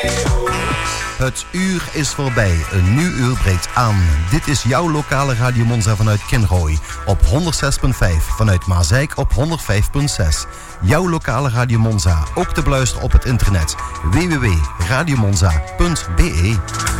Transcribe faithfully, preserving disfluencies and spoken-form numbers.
Het uur is voorbij. Een nieuw uur breekt aan. Dit is jouw lokale Radio Monza vanuit Kinrooi op honderd zes komma vijf. Vanuit Maasijk op honderd vijf komma zes. Jouw lokale Radio Monza. Ook te beluisteren op het internet. w w w punt radio monza punt b e